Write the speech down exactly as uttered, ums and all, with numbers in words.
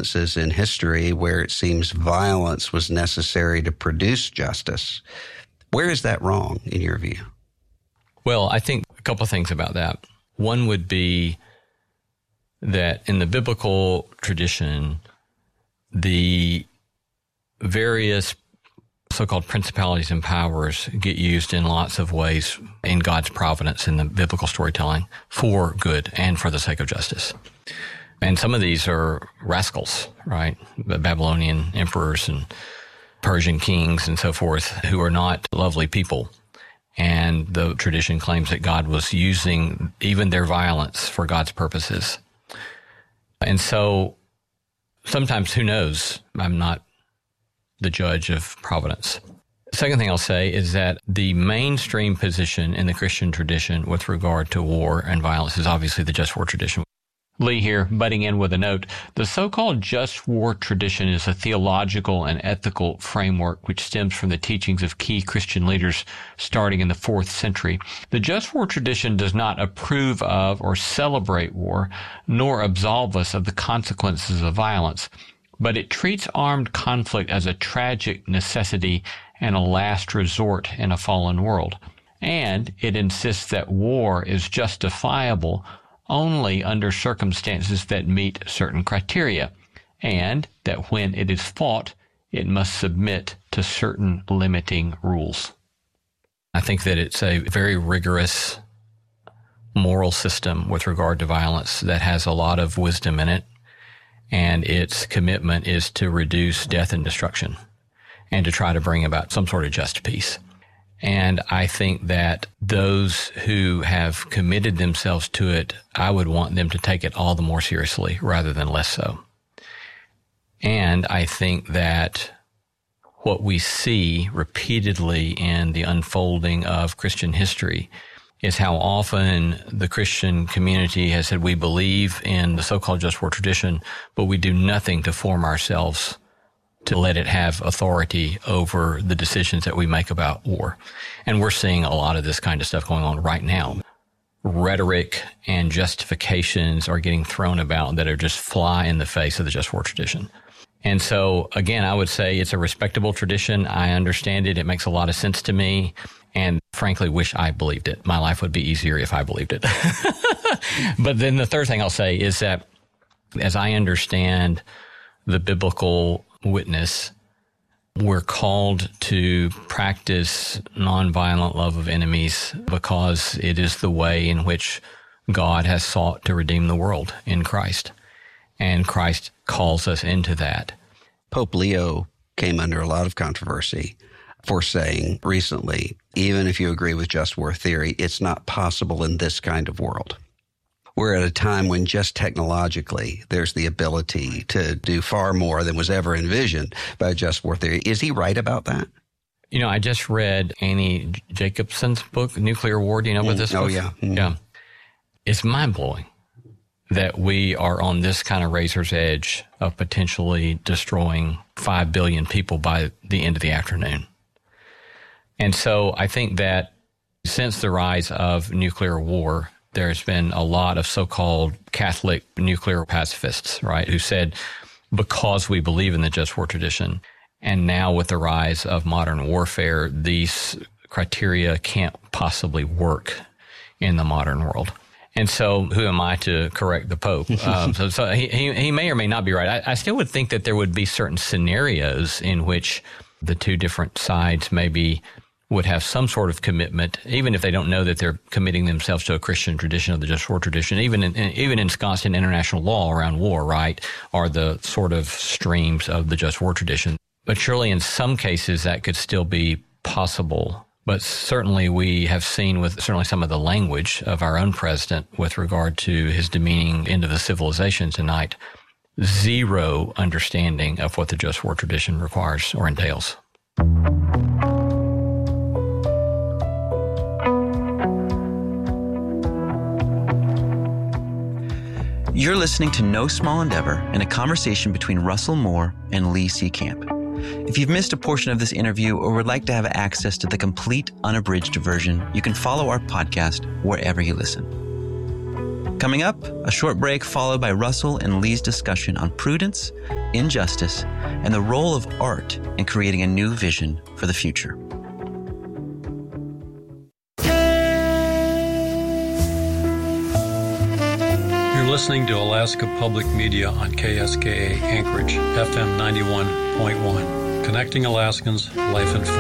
instances in history where it seems violence was necessary to produce justice. Where is that wrong, in your view? Well, I think a couple of things about that. One would be that in the biblical tradition, the various so-called principalities and powers get used in lots of ways in God's providence in the biblical storytelling for good and for the sake of justice. And some of these are rascals, right? The Babylonian emperors and Persian kings and so forth, who are not lovely people. And the tradition claims that God was using even their violence for God's purposes. And so sometimes, who knows? I'm not the judge of providence. Second thing I'll say is that the mainstream position in the Christian tradition with regard to war and violence is obviously the just war tradition. Lee here, butting in with a note. The so-called just war tradition is a theological and ethical framework which stems from the teachings of key Christian leaders starting in the fourth century. The just war tradition does not approve of or celebrate war, nor absolve us of the consequences of violence, but it treats armed conflict as a tragic necessity and a last resort in a fallen world. And it insists that war is justifiable only under circumstances that meet certain criteria, and that when it is fought, it must submit to certain limiting rules. I think that it's a very rigorous moral system with regard to violence that has a lot of wisdom in it, and its commitment is to reduce death and destruction and to try to bring about some sort of just peace. And I think that those who have committed themselves to it, I would want them to take it all the more seriously rather than less so. And I think that what we see repeatedly in the unfolding of Christian history is how often the Christian community has said we believe in the so-called just war tradition, but we do nothing to form ourselves to let it have authority over the decisions that we make about war. And we're seeing a lot of this kind of stuff going on right now. Rhetoric and justifications are getting thrown about that are just fly in the face of the just war tradition. And so, again, I would say it's a respectable tradition. I understand it. It makes a lot of sense to me. And frankly, wish I believed it. My life would be easier if I believed it. But then the third thing I'll say is that as I understand the biblical witness, we're called to practice nonviolent love of enemies because it is the way in which God has sought to redeem the world in Christ. And Christ calls us into that. Pope Leo came under a lot of controversy for saying recently, even if you agree with just war theory, it's not possible in this kind of world. We're at a time when just technologically there's the ability to do far more than was ever envisioned by just war theory. Is he right about that? You know, I just read Annie Jacobson's book, Nuclear War. Do you know about this oh, book? yeah. Mm. Yeah. It's mind-blowing that we are on this kind of razor's edge of potentially destroying five billion people by the end of the afternoon. And so I think that since the rise of nuclear war, there's been a lot of so-called Catholic nuclear pacifists, right, who said, because we believe in the just war tradition, and now with the rise of modern warfare, these criteria can't possibly work in the modern world. And so who am I to correct the Pope? um, so so he, he, he may or may not be right. I, I still would think that there would be certain scenarios in which the two different sides maybe would have some sort of commitment, even if they don't know that they're committing themselves to a Christian tradition of the just war tradition, even in, even ensconced in international law around war, right, are the sort of streams of the just war tradition. But surely in some cases that could still be possible. But certainly we have seen with certainly some of the language of our own president with regard to his demeaning into the civilization tonight, zero understanding of what the just war tradition requires or entails. You're listening to No Small Endeavor in a conversation between Russell Moore and Lee C. Camp. If you've missed a portion of this interview or would like to have access to the complete unabridged version, you can follow our podcast wherever you listen. Coming up, a short break followed by Russell and Lee's discussion on prudence, injustice, and the role of art in creating a new vision for the future. You're listening to Alaska Public Media on K S K A Anchorage, F M ninety-one point one. Connecting Alaskans, life and